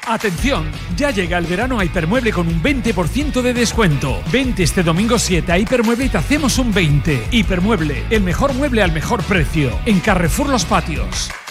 Atención, ya llega el verano a Hipermueble con un 20% de descuento. Vente este domingo 7 a Hipermueble y te hacemos un 20. Hipermueble, el mejor mueble al mejor precio. En Carrefour Los Patios.